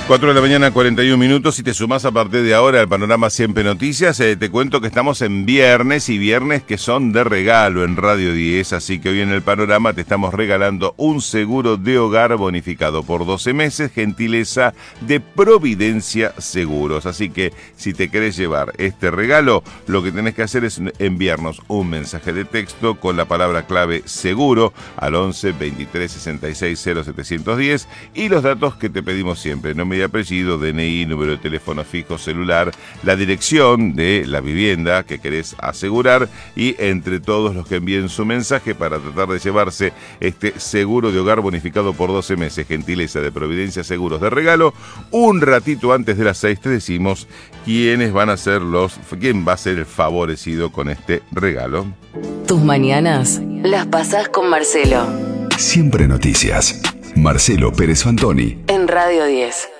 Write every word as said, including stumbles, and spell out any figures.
cuatro de la mañana, cuarenta y un minutos. Si te sumás a partir de ahora al panorama Siempre Noticias, eh, te cuento que estamos en viernes y viernes que son de regalo en Radio diez. Así que hoy en el panorama te estamos regalando un seguro de hogar bonificado por doce meses, gentileza de Providencia Seguros. Así que si te querés llevar este regalo, lo que tenés que hacer es enviarnos un mensaje de texto con la palabra clave seguro al once, veintitrés, sesenta y seis, cero setecientos diez y los datos que te pedimos siempre: nombre y apellido, D N I, número de teléfono fijo, celular, la dirección de la vivienda que querés asegurar, y entre todos los que envíen su mensaje para tratar de llevarse este seguro de hogar bonificado por doce meses, gentileza de Providencia Seguros de regalo, un ratito antes de las seis te decimos quiénes van a ser los, quién va a ser el favorecido con este regalo. Tus mañanas las pasás con Marcelo. Siempre Noticias. Marcelo Pérez Fantoni. En Radio diez.